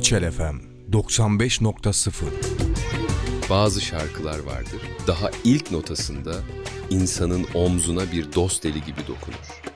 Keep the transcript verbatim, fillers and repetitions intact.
İçel F M doksan beş nokta sıfır. Bazı şarkılar vardır, daha ilk notasında insanın omzuna bir dost eli gibi dokunur.